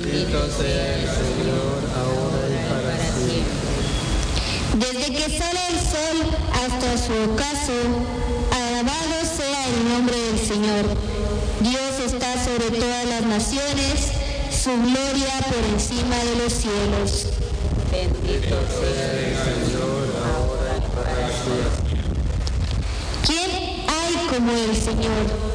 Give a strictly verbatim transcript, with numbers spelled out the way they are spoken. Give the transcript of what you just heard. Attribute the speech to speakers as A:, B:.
A: Bendito sea el Señor, ahora y para siempre.
B: Desde que sale el sol hasta su ocaso, alabado sea el nombre del Señor. Dios está sobre todas las naciones, su gloria por encima de los cielos.
A: Bendito sea el Señor, ahora y para siempre.
B: ¿Quién hay como el Señor?